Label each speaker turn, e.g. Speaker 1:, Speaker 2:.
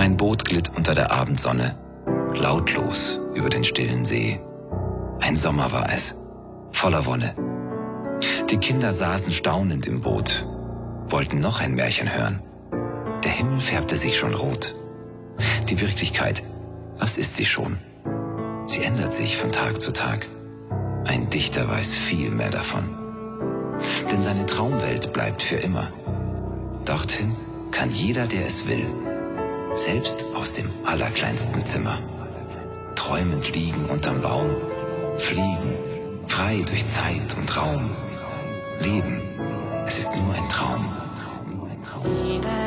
Speaker 1: Ein Boot glitt unter der Abendsonne, lautlos über den stillen See. Ein Sommer war es, voller Wonne. Die Kinder saßen staunend im Boot, wollten noch ein Märchen hören. Der Himmel färbte sich schon rot. Die Wirklichkeit, was ist sie schon? Sie ändert sich von Tag zu Tag. Ein Dichter weiß viel mehr davon. Denn seine Traumwelt bleibt für immer. Dorthin kann jeder, der es will, selbst aus dem allerkleinsten Zimmer. Träumend liegen unterm Baum, fliegen, frei durch Zeit und Raum. Leben, es ist nur ein Traum.